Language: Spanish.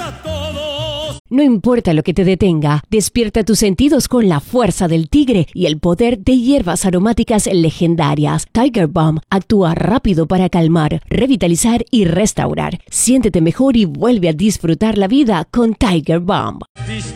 a todos. No importa lo que te detenga, despierta tus sentidos con la fuerza del tigre y el poder de hierbas aromáticas legendarias. Tiger Balm actúa rápido para calmar, revitalizar y restaurar. Siéntete mejor y vuelve a disfrutar la vida con Tiger Balm.